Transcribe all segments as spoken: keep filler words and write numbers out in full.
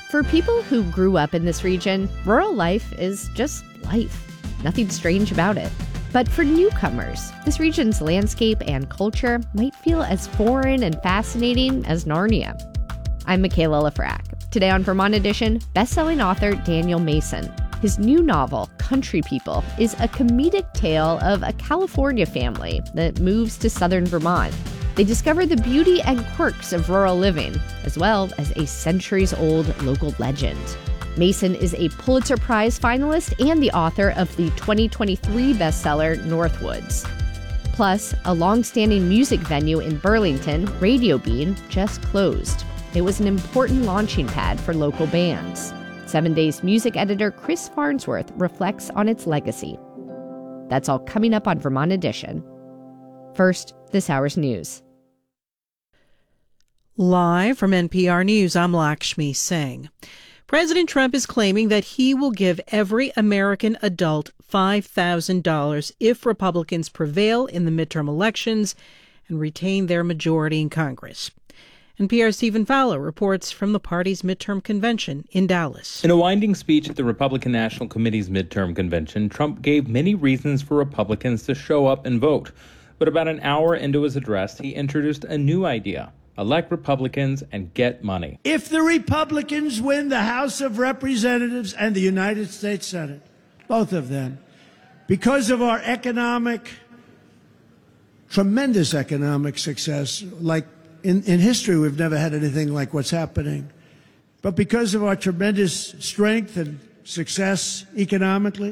For people who grew up in this region, rural life is just life. Nothing strange about it. But for newcomers, this region's landscape and culture might feel as foreign and fascinating as Narnia. I'm Michaela Lafrac. Today on Vermont Edition, best-selling author Daniel Mason. His new novel, Country People, is a comedic tale of a California family that moves to southern Vermont. They discover the beauty and quirks of rural living, as well as a centuries-old local legend. Mason is a Pulitzer Prize finalist and the author of the twenty twenty-three bestseller Northwoods. Plus, a long-standing music venue in Burlington, Radio Bean, just closed. It was an important launching pad for local bands. Seven Days music editor Chris Farnsworth reflects on its legacy. That's all coming up on Vermont Edition. First, this hour's news. Live from N P R News, I'm Lakshmi Singh. President Trump is claiming that he will give every American adult five thousand dollars if Republicans prevail in the midterm elections and retain their majority in Congress. N P R's Stephen Fowler reports from the party's midterm convention in Dallas. In a winding speech at the Republican National Committee's midterm convention, Trump gave many reasons for Republicans to show up and vote. But about an hour into his address, he introduced a new idea: elect Republicans and get money. If the Republicans win the House of Representatives and the United States Senate, both of them, because of our economic, tremendous economic success, like in, in history, we've never had anything like what's happening. But because of our tremendous strength and success economically,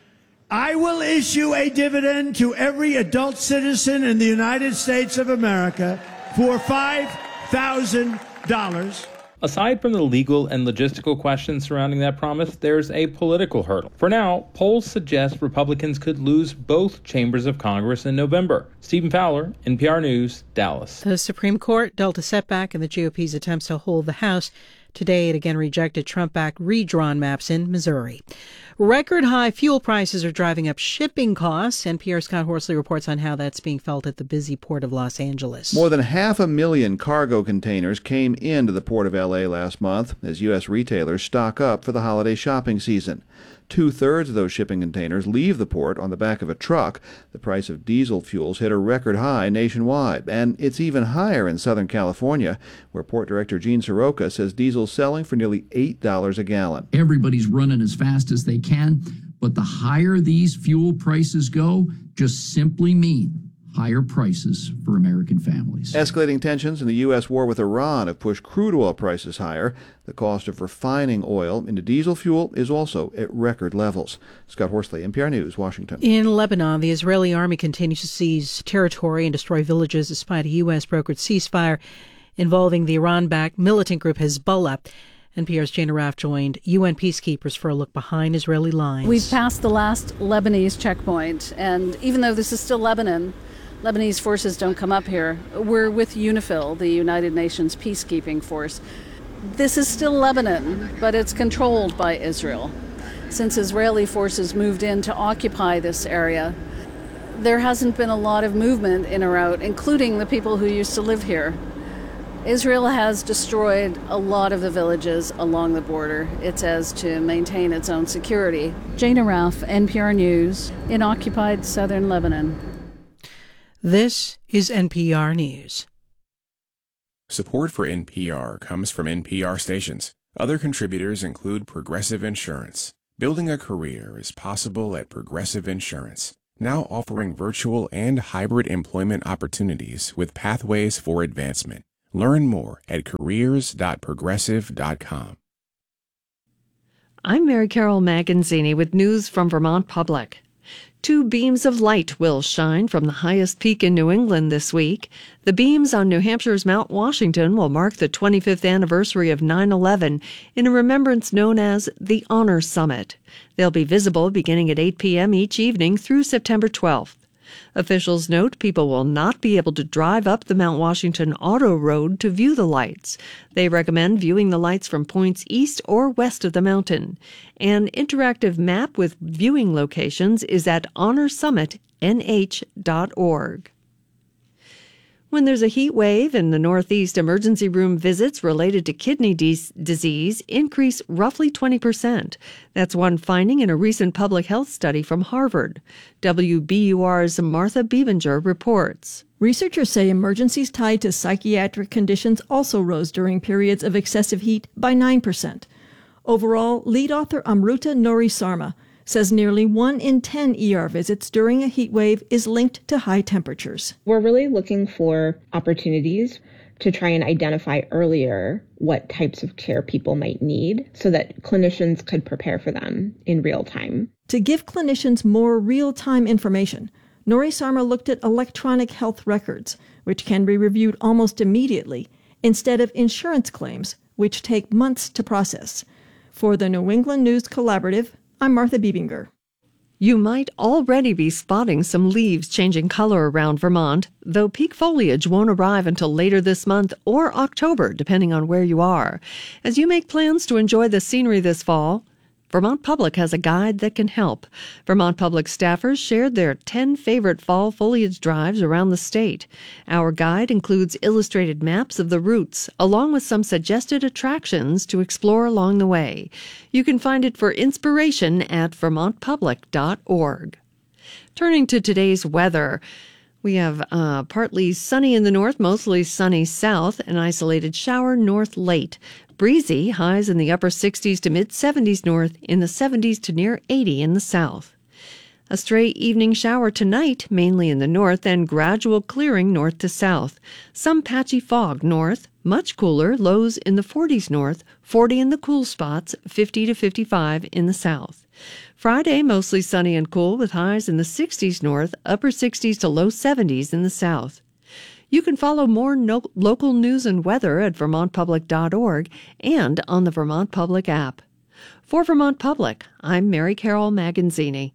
I will issue a dividend to every adult citizen in the United States of America for five thousand dollars. Aside from the legal and logistical questions surrounding that promise, there's a political hurdle. For now, polls suggest Republicans could lose both chambers of Congress in November. Stephen Fowler, N P R News, Dallas. The Supreme Court dealt a setback in the G O P's attempts to hold the House. Today, it again rejected Trump-backed redrawn maps in Missouri. Record-high fuel prices are driving up shipping costs. N P R's Scott Horsley reports on how that's being felt at the busy port of Los Angeles. More than half a million cargo containers came into the port of L A last month as U S retailers stock up for the holiday shopping season. Two-thirds of those shipping containers leave the port on the back of a truck. The price of diesel fuels hit a record high nationwide, and it's even higher in Southern California, where Port Director Gene Soroka says diesel's selling for nearly eight dollars a gallon. Everybody's running as fast as they can, but the higher these fuel prices go, just simply mean higher prices for American families. Escalating tensions in the U S war with Iran have pushed crude oil prices higher. The cost of refining oil into diesel fuel is also at record levels. Scott Horsley, N P R News, Washington. In Lebanon, the Israeli army continues to seize territory and destroy villages despite a U S-brokered ceasefire involving the Iran-backed militant group Hezbollah. N P R's Jane Arraf joined U N peacekeepers for a look behind Israeli lines. We've passed the last Lebanese checkpoint, and even though this is still Lebanon, Lebanese forces don't come up here. We're with UNIFIL, the United Nations peacekeeping force. This is still Lebanon, but it's controlled by Israel. Since Israeli forces moved in to occupy this area, there hasn't been a lot of movement in or out, including the people who used to live here. Israel has destroyed a lot of the villages along the border. It says to maintain its own security. Jane Arraf, N P R News, in occupied southern Lebanon. This is N P R News. Support for N P R comes from N P R stations. Other contributors include Progressive Insurance. Building a career is possible at Progressive Insurance, now offering virtual and hybrid employment opportunities with pathways for advancement. Learn more at careers dot progressive dot com. I'm Mary Carol Maganzini with news from Vermont Public. Two beams of light will shine from the highest peak in New England this week. The beams on New Hampshire's Mount Washington will mark the twenty-fifth anniversary of nine eleven in a remembrance known as the Honor Summit. They'll be visible beginning at eight p.m. each evening through September twelfth. Officials note people will not be able to drive up the Mount Washington Auto Road to view the lights. They recommend viewing the lights from points east or west of the mountain. An interactive map with viewing locations is at honor summit n h dot org. When there's a heat wave in the Northeast, emergency room visits related to kidney de- disease increase roughly twenty percent. That's one finding in a recent public health study from Harvard. W B U R's Martha Bebinger reports. Researchers say emergencies tied to psychiatric conditions also rose during periods of excessive heat by nine percent. Overall, lead author Amruta Nori Sarma says nearly one in ten E R visits during a heat wave is linked to high temperatures. We're really looking for opportunities to try and identify earlier what types of care people might need so that clinicians could prepare for them in real time. To give clinicians more real-time information, Nori Sarma looked at electronic health records, which can be reviewed almost immediately, instead of insurance claims, which take months to process. For the New England News Collaborative, I'm Martha Bebinger. You might already be spotting some leaves changing color around Vermont, though peak foliage won't arrive until later this month or October, depending on where you are. As you make plans to enjoy the scenery this fall, Vermont Public has a guide that can help. Vermont Public staffers shared their ten favorite fall foliage drives around the state. Our guide includes illustrated maps of the routes, along with some suggested attractions to explore along the way. You can find it for inspiration at vermont public dot org. Turning to today's weather, we have uh, partly sunny in the north, mostly sunny south, an isolated shower north late. Breezy, highs in the upper sixties to mid-seventies north, in the seventies to near eighty in the south. A stray evening shower tonight, mainly in the north, and gradual clearing north to south. Some patchy fog north, much cooler, lows in the forties north, forty in the cool spots, fifty to fifty-five in the south. Friday, mostly sunny and cool with highs in the sixties north, upper sixties to low seventies in the south. You can follow more no- local news and weather at vermont public dot org and on the Vermont Public app. For Vermont Public, I'm Mary Carol Maganzini.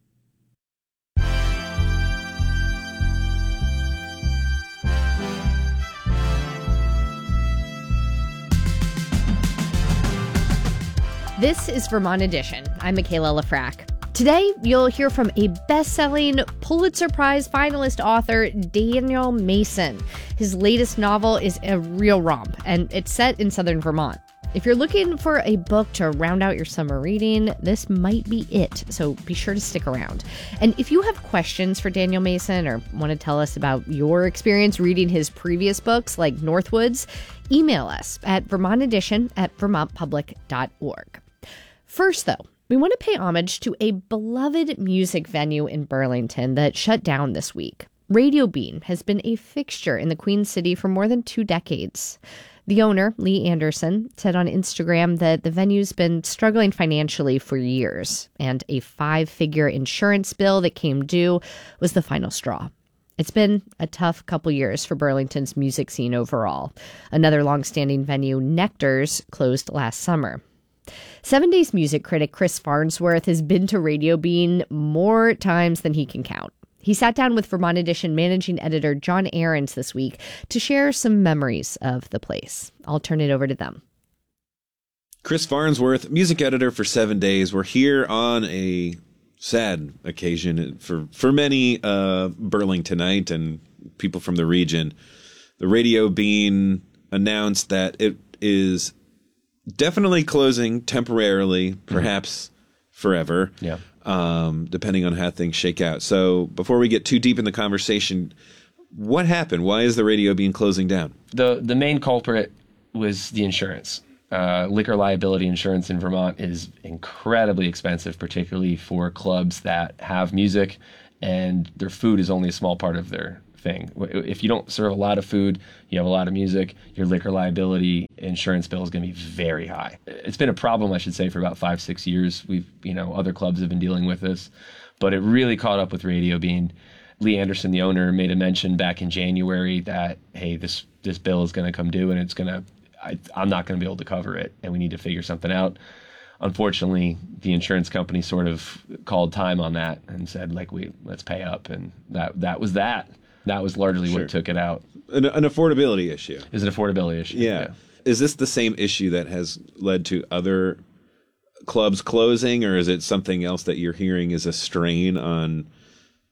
This is Vermont Edition. I'm Michaela Lafrac. Today, you'll hear from a best-selling Pulitzer Prize finalist author, Daniel Mason. His latest novel is a real romp, and it's set in southern Vermont. If you're looking for a book to round out your summer reading, this might be it, so be sure to stick around. And if you have questions for Daniel Mason or want to tell us about your experience reading his previous books like Northwoods, email us at vermont edition at vermont public dot org. First, though, we want to pay homage to a beloved music venue in Burlington that shut down this week. Radio Bean has been a fixture in the Queen City for more than two decades. The owner, Lee Anderson, said on Instagram that the venue's been struggling financially for years, and a five-figure insurance bill that came due was the final straw. It's been a tough couple years for Burlington's music scene overall. Another longstanding venue, Nectar's, closed last summer. Seven Days music critic Chris Farnsworth has been to Radio Bean more times than he can count. He sat down with Vermont Edition managing editor John Ahrens this week to share some memories of the place. I'll turn it over to them. Chris Farnsworth, music editor for Seven Days. We're here on a sad occasion for, for many uh, Burlingtonite and people from the region. The Radio Bean announced that it is definitely closing temporarily, perhaps mm-hmm. forever, yeah. um, depending on how things shake out. So before we get too deep in the conversation, what happened? Why is the Radio Bean closing down? The the main culprit was the insurance. Uh, liquor liability insurance in Vermont is incredibly expensive, particularly for clubs that have music and their food is only a small part of their thing. If you don't serve a lot of food, you have a lot of music, your liquor liability insurance bill is going to be very high. It's been a problem, I should say, for about five, six years. We've, you know, other clubs have been dealing with this, but it really caught up with Radio Bean. Lee Anderson, the owner, made a mention back in January that, hey, this this bill is going to come due and it's going to, I, I'm not going to be able to cover it and we need to figure something out. Unfortunately, the insurance company sort of called time on that and said, like, we let's pay up, and that that was that. That was largely sure. what took it out. An, an affordability issue. Is an affordability issue. Yeah. yeah. Is this the same issue that has led to other clubs closing, or is it something else that you're hearing is a strain on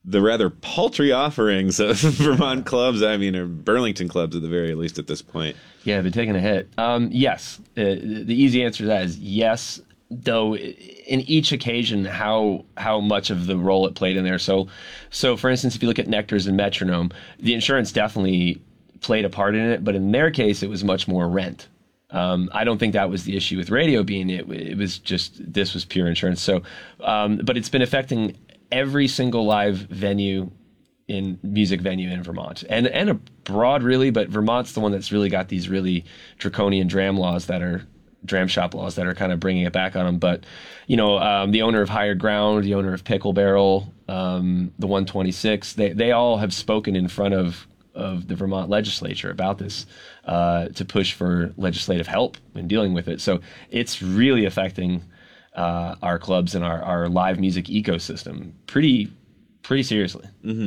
the rather paltry offerings of Vermont clubs, I mean, or Burlington clubs at the very least at this point. Yeah, they're taking a hit. Um, yes. Uh, the easy answer to that is yes, though in each occasion, how how much of the role it played in there. So, so for instance, if you look at Nectar's and Metronome, the insurance definitely played a part in it, but in their case, it was much more rent. Um, I don't think that was the issue with Radio Bean. It, it was just, this was pure insurance. So, um, but it's been affecting every single live venue in music venue in Vermont and, and abroad really, but Vermont's the one that's really got these really draconian dram laws that are dram shop laws that are kind of bringing it back on them. But, you know, um, the owner of Higher Ground, the owner of Pickle Barrel, um, the one twenty-six, they, they all have spoken in front of of the Vermont legislature about this uh, to push for legislative help in dealing with it. So it's really affecting uh, our clubs and our, our live music ecosystem pretty pretty seriously. Mm-hmm.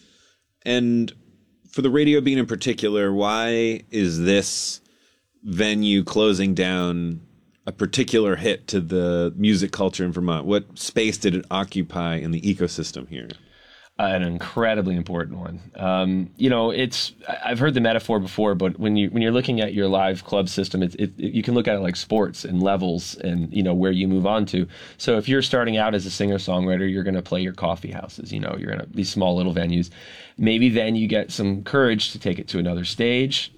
And for the Radio Bean in particular, why is this venue closing down a particular hit to the music culture in Vermont? What space did it occupy in the ecosystem here? An incredibly important one. Um, you know, it's I've heard the metaphor before, but when you when you're looking at your live club system, it's it, it, you can look at it like sports and levels, and you know where you move on to. So if you're starting out as a singer songwriter, you're going to play your coffee houses. You know, you're going to these small little venues. Maybe then you get some courage to take it to another stage.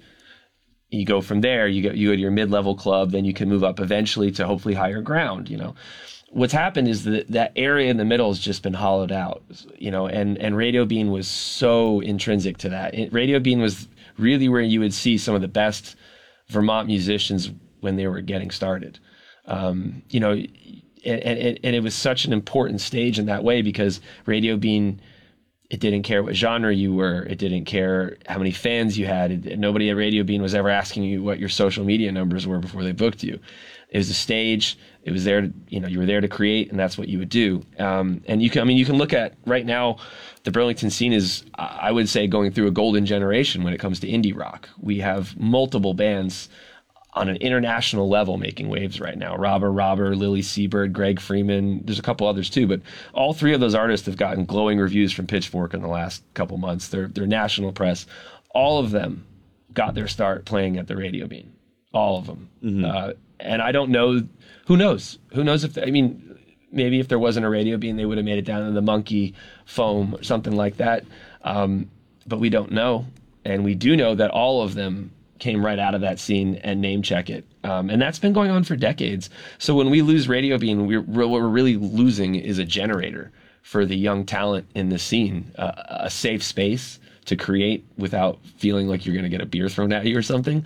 You go from there. You go you go to your mid level club, then you can move up eventually to hopefully Higher Ground. You know. What's happened is that that area in the middle has just been hollowed out, you know, and, and Radio Bean was so intrinsic to that. It, Radio Bean was really where you would see some of the best Vermont musicians when they were getting started. Um, you know, and, and, and it was such an important stage in that way because Radio Bean, it didn't care what genre you were. It didn't care how many fans you had. It, nobody at Radio Bean was ever asking you what your social media numbers were before they booked you. It was a stage. It was there to, you know, you were there to create, and that's what you would do. Um, and you can, I mean, you can look at right now, the Burlington scene is, I would say, going through a golden generation when it comes to indie rock. We have multiple bands on an international level making waves right now. Robber Robber, Lily Seabird, Greg Freeman. There's a couple others too, but all three of those artists have gotten glowing reviews from Pitchfork in the last couple months. They're, they're national press. All of them got their start playing at the Radio Bean. All of them. Mm-hmm. Uh, and I don't know, who knows? Who knows if, I mean, maybe if there wasn't a Radio Bean, they would have made it down to the Monkey Foam or something like that. Um, but we don't know. And we do know that all of them came right out of that scene and name check it. Um, and that's been going on for decades. So when we lose Radio Bean, we're, what we're really losing is a generator for the young talent in the scene, uh, a safe space to create without feeling like you're going to get a beer thrown at you or something.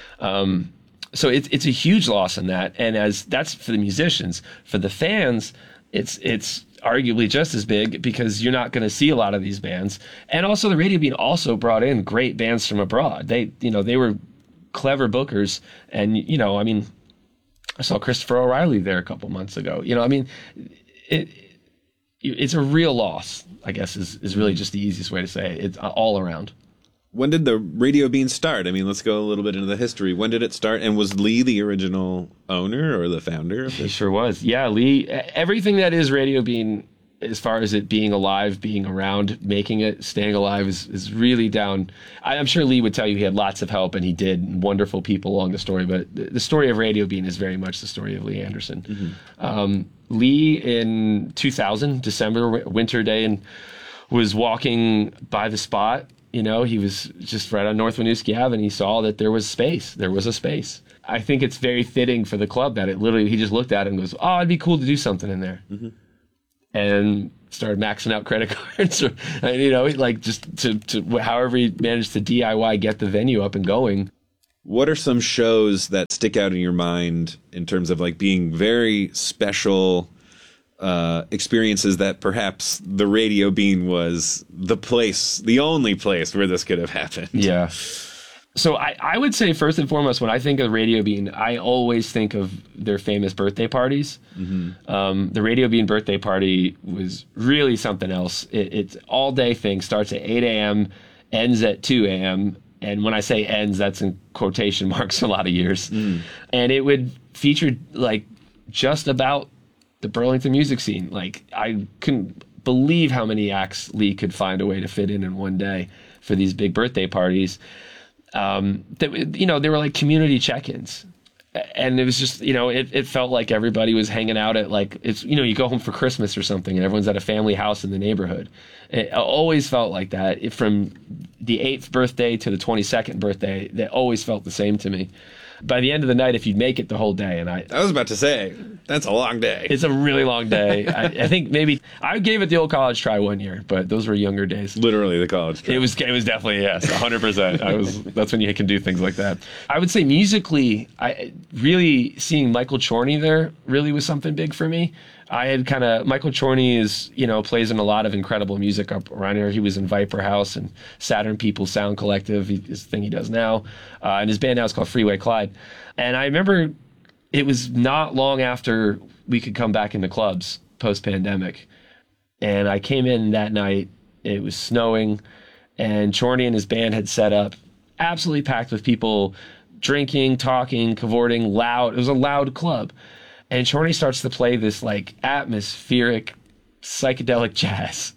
Um, so it's it's a huge loss in that. And as that's for the musicians, for the fans, it's it's arguably just as big because you're not going to see a lot of these bands. And also the Radio Bean also brought in great bands from abroad. They, you know, they were clever bookers. And, you know, I mean, I saw Christopher O'Reilly there a couple months ago. You know, I mean, it, it's a real loss, I guess, is, is really just the easiest way to say it. It's all around. When did the Radio Bean start? I mean, let's go a little bit into the history. When did it start? And was Lee the original owner or the founder of this? He sure was. Yeah, Lee, everything that is Radio Bean, as far as it being alive, being around, making it, staying alive, is, is really down. I'm sure Lee would tell you he had lots of help, and he did, wonderful people along the story. But the story of Radio Bean is very much the story of Lee Anderson. Mm-hmm. Um, Lee, in two thousand, December, winter day, and was walking by the spot. You know, he was just right on North Winooski Avenue, and he saw that there was space. There was a space. I think it's very fitting for the club that it literally, he just looked at it and goes, oh, it'd be cool to do something in there. Mm-hmm. And started maxing out credit cards, or, you know, like just to, to however he managed to D I Y get the venue up and going. What are some shows that stick out in your mind in terms of like being very special uh, experiences that perhaps the Radio Bean was the place, the only place where this could have happened? Yeah. So I, I would say first and foremost, when I think of Radio Bean, I always think of their famous birthday parties. Mm-hmm. Um, the Radio Bean birthday party was really something else. It, it's all day thing, starts at eight a.m., ends at two a.m., and when I say ends, that's in quotation marks a lot of years. Mm. And it would feature like just about the Burlington music scene. Like I couldn't believe how many acts Lee could find a way to fit in in one day for these big birthday parties. Um, that, you know, they were like community check-ins. And it was just, you know, it, it felt like everybody was hanging out at, like, it's, you know, you go home for Christmas or something and everyone's at a family house in the neighborhood. It always felt like that. It, from the eighth birthday to the twenty-second birthday, they always felt the same to me. By the end of the night, if you'd make it the whole day, and I... I was about to say, that's a long day. It's a really long day. I, I think maybe... I gave it the old college try one year, but those were younger days. Literally the college try. It was It was definitely, yes, one hundred percent. I was. That's when you can do things like that. I would say musically, I really seeing Michael Chorney there really was something big for me. I had kind of... Michael Chorney is, you know, plays in a lot of incredible music up around here. He was in Viper House and Saturn People Sound Collective, his thing he does now. Uh, and his band now is called Freeway Clyde. And I remember it was not long after we could come back into clubs post-pandemic. And I came in that night, it was snowing, and Chorney and his band had set up, absolutely packed with people drinking, talking, cavorting, loud. It was a loud club. And Chorney starts to play this like atmospheric, psychedelic jazz.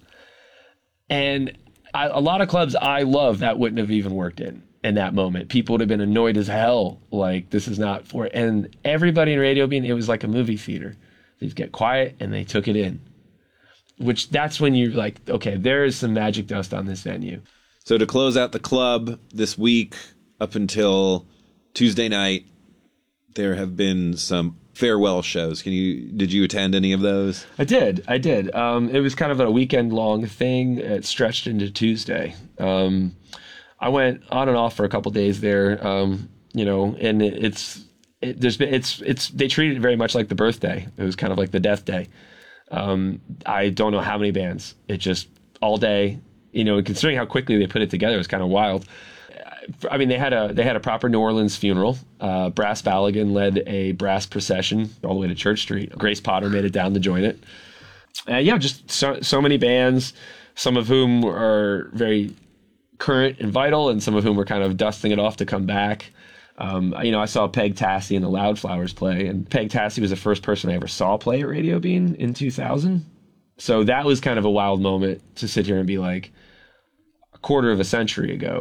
And I, a lot of clubs I love that wouldn't have even worked in. In that moment, people would have been annoyed as hell. Like, this is not for it. And everybody in Radio Bean, it was like a movie theater. They'd get quiet and they took it in. Which that's when you're like, okay, there is some magic dust on this venue. So to close out the club this week up until Tuesday night, there have been some farewell shows. Can you did you attend any of those? I did. I did. Um, it was kind of a weekend long thing. It stretched into Tuesday. Um, I went on and off for a couple days there, um, you know, and it, it's it, there's been it's it's they treated it very much like the birthday. It was kind of like the death day. Um, I don't know how many bands. It just all day, you know. Considering how quickly they put it together, it was kind of wild. I mean, they had a they had a proper New Orleans funeral. Uh, Brass Baligan led a brass procession all the way to Church Street. Grace Potter made it down to join it. Uh, yeah, just so so many bands, some of whom are very current and vital, and some of whom were kind of dusting it off to come back. Um, you know, I saw Peg Tassi and the Loudflowers play, and Peg Tassi was the first person I ever saw play at Radio Bean in two thousand. So that was kind of a wild moment to sit here and be like, a quarter of a century ago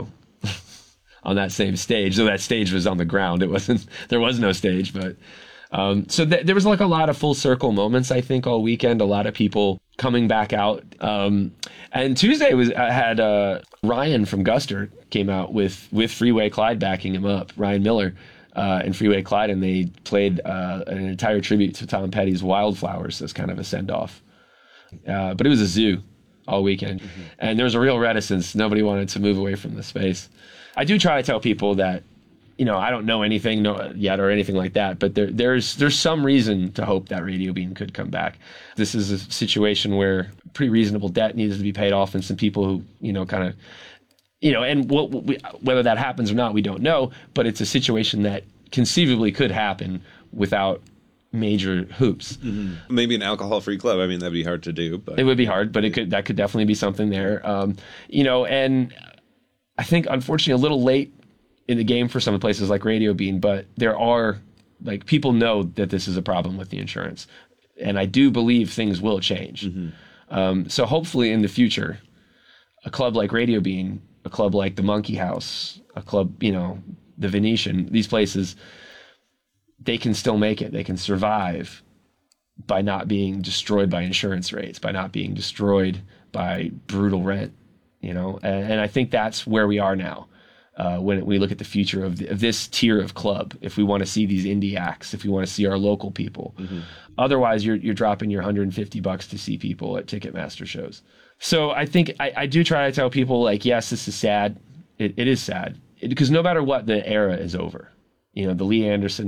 on that same stage. So that stage was on the ground. It wasn't, there was no stage, but um, so th- there was like a lot of full circle moments, I think, all weekend, a lot of people coming back out. Um, and Tuesday was, I had, uh, Ryan from Guster came out with, with Freeway Clyde backing him up, Ryan Miller, uh, and Freeway Clyde. And they played, uh, an entire tribute to Tom Petty's Wildflowers as kind of a send off. Uh, but it was a zoo all weekend, mm-hmm. and there was a real reticence. Nobody wanted to move away from the space. I do try to tell people that, you know, I don't know anything no, yet or anything like that, but there, there's there's some reason to hope that Radio Bean could come back. This is a situation where pretty reasonable debt needs to be paid off, and some people who, you know, kind of, you know, and what, we, whether that happens or not, we don't know, but it's a situation that conceivably could happen without major hoops. Mm-hmm. Maybe an alcohol-free club. I mean, that'd be hard to do, but it would be hard, but it could that could definitely be something there. Um, you know, and I think unfortunately a little late in the game for some places like Radio Bean, but there are, like, people know that this is a problem with the insurance, and I do believe things will change. Mm-hmm. Um, so hopefully in the future, a club like Radio Bean, a club like the Monkey House, a club, you know, the Venetian, these places, they can still make it. They can survive by not being destroyed by insurance rates, by not being destroyed by brutal rent, you know? And, and I think that's where we are now. Uh, when we look at the future of, the, of this tier of club, if we want to see these indie acts, if we want to see our local people. Mm-hmm. Otherwise, you're you're dropping your one hundred fifty bucks to see people at Ticketmaster shows. So I think I, I do try to tell people, like, yes, this is sad. It, it is sad. It, because no matter what, the era is over. You know, the Lee Anderson